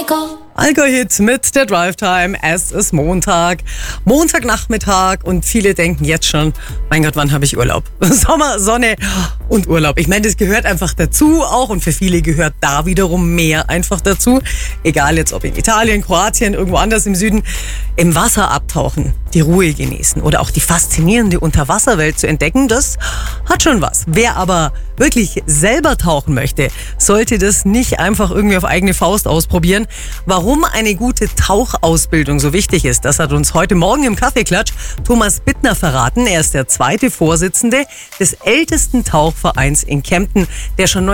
Allgäu-Hit mit der Drive-Time. Es ist Montagnachmittag und viele denken jetzt schon, mein Gott, wann habe ich Urlaub? Sommer, Sonne und Urlaub. Ich meine, das gehört einfach dazu auch und für viele gehört da wiederum mehr einfach dazu. Egal jetzt ob in Italien, Kroatien, irgendwo anders im Süden. Im Wasser abtauchen, die Ruhe genießen oder auch die faszinierende Unterwasserwelt zu entdecken, das hat schon was. Wer aber wirklich selber tauchen möchte, sollte das nicht einfach irgendwie auf eigene Faust ausprobieren. Warum eine gute Tauchausbildung so wichtig ist, das hat uns heute Morgen im Kaffeeklatsch Thomas Bittner verraten. Er ist der zweite Vorsitzende des ältesten Tauchvereins in Kempten, der schon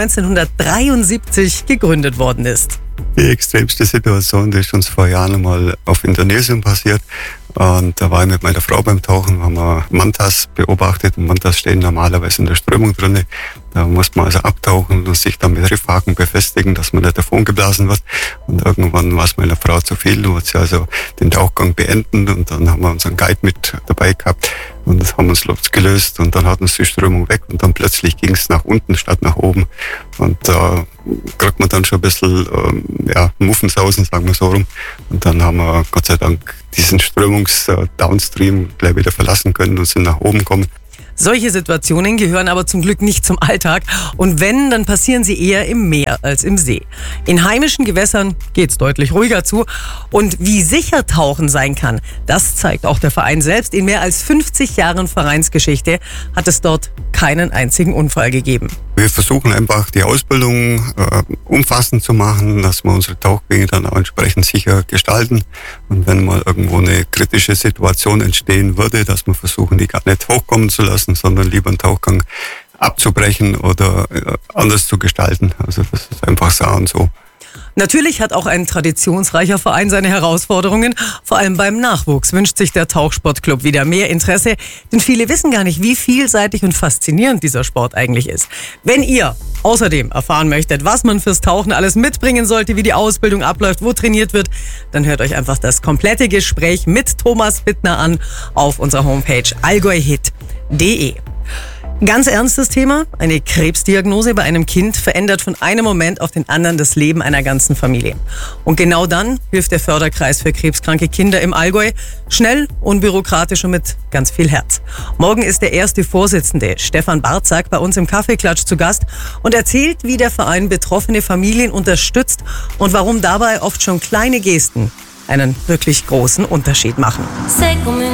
1973 gegründet worden ist. Die extremste Situation, die ist uns vor Jahren einmal auf Indonesien passiert. Und da war ich mit meiner Frau beim Tauchen, haben wir Mantas beobachtet. Und Mantas stehen normalerweise in der Strömung drin. Da muss man also abtauchen und sich dann mit Riffhaken befestigen, dass man nicht davon geblasen wird. Und irgendwann war es meiner Frau zu viel. Dann hat sie also den Tauchgang beenden und dann haben wir unseren Guide mit dabei gehabt und das haben uns losgelöst und dann hat uns die Strömung weg und dann plötzlich ging es nach unten statt nach oben. Und da kriegt man dann schon ein bisschen Muffensausen, sagen wir so rum. Und dann haben wir Gott sei Dank diesen Strömungs-Downstream gleich wieder verlassen können und sind nach oben gekommen. Solche Situationen gehören aber zum Glück nicht zum Alltag und wenn, dann passieren sie eher im Meer als im See. In heimischen Gewässern geht's deutlich ruhiger zu und wie sicher Tauchen sein kann, das zeigt auch der Verein selbst. In mehr als 50 Jahren Vereinsgeschichte hat es dort keinen einzigen Unfall gegeben. Wir versuchen einfach die Ausbildung umfassend zu machen, dass wir unsere Tauchgänge dann auch entsprechend sicher gestalten und wenn mal irgendwo eine kritische Situation entstehen würde, dass wir versuchen, die gar nicht hochkommen zu lassen, sondern lieber einen Tauchgang abzubrechen oder anders zu gestalten. Also das ist einfach so und so. Natürlich hat auch ein traditionsreicher Verein seine Herausforderungen. Vor allem beim Nachwuchs wünscht sich der Tauchsportclub wieder mehr Interesse. Denn viele wissen gar nicht, wie vielseitig und faszinierend dieser Sport eigentlich ist. Wenn ihr außerdem erfahren möchtet, was man fürs Tauchen alles mitbringen sollte, wie die Ausbildung abläuft, wo trainiert wird, dann hört euch einfach das komplette Gespräch mit Thomas Bittner an auf unserer Homepage allgäuhit.de. Ganz ernstes Thema. Eine Krebsdiagnose bei einem Kind verändert von einem Moment auf den anderen das Leben einer ganzen Familie. Und genau dann hilft der Förderkreis für krebskranke Kinder im Allgäu schnell, unbürokratisch und mit ganz viel Herz. Morgen ist der erste Vorsitzende, Stefan Barzak, bei uns im Kaffeeklatsch zu Gast und erzählt, wie der Verein betroffene Familien unterstützt und warum dabei oft schon kleine Gesten einen wirklich großen Unterschied machen.